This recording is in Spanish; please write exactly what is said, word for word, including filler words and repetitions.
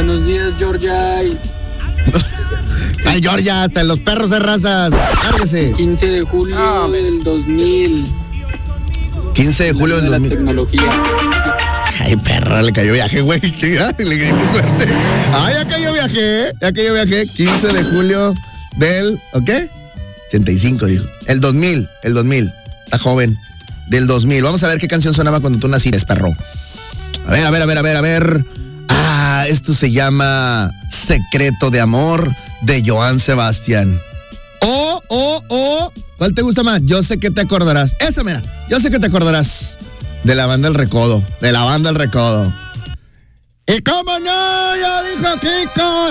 Buenos días, Georgia. Ay, Georgia, hasta en los perros de razas. Cárguese. quince de julio Ah, del dos mil. quince de julio del de la dos mil. tecnología. Ay, perra, le cayó viaje, güey. Sí, ah, le cayó suerte. Ay, ya cayó viaje, ya cayó viaje. quince de julio del, ¿ok? ochenta y cinco, dijo. El dos mil, el dos mil. Está joven. Del dos mil. Vamos a ver qué canción sonaba cuando tú naciste, perro. A ver, a ver, a ver, a ver, a ver. Ah, esto se llama Secreto de Amor de Joan Sebastián. Oh, oh, oh. ¿Cuál te gusta más? Yo sé que te acordarás. Esa, mira. Yo sé que te acordarás. De la banda El Recodo. De la banda El Recodo. Y cómo no, ya dijo Kiko.